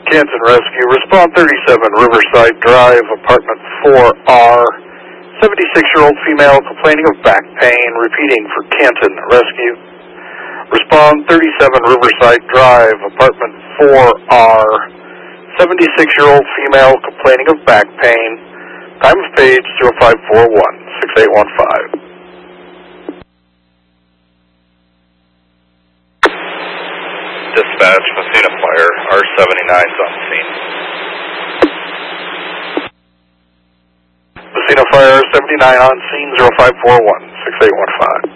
Canton Rescue, respond 37 Riverside Drive, apartment 4R. 76-year-old female complaining of back pain, repeating for Canton Rescue. Respond 37 Riverside Drive, apartment 4R. 76-year-old female complaining of back pain. Time of page 0541-6815. Dispatch, Messina Fire, R79 is on scene. Messina Fire, 79 on scene, 0541-6815.